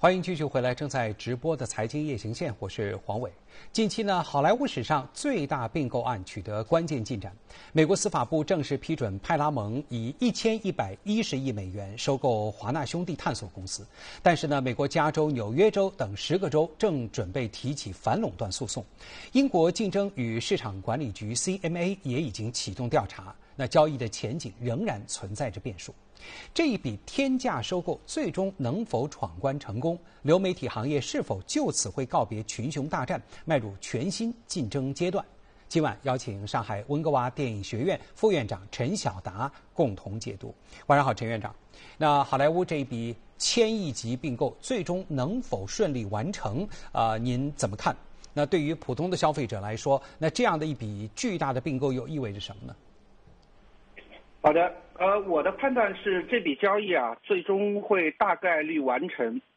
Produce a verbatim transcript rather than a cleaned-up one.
欢迎继续回来，正在直播的财经夜行线，我是黄伟。近期呢，好莱坞史上最大并购案取得关键进展，美国司法部正式批准派拉蒙以一千一百一十亿美元收购华纳兄弟探索公司。但是呢，美国加州、纽约州等十个州正准备提起反垄断诉讼。英国竞争与市场管理局 C M A 也已经启动调查。那交易的前景仍然存在着变数。这一笔天价收购最终能否闯关成功？流媒体行业是否就此会告别群雄大战，迈入全新竞争阶段？今晚邀请上海温哥华电影学院副院长陈晓达共同解读。晚上好，陈院长。那好莱坞这一笔千亿级并购最终能否顺利完成？啊、呃，您怎么看？那对于普通的消费者来说，那这样的一笔巨大的并购又意味着什么呢？ 好的，呃，我的判断是这笔交易啊，最终会大概率完成。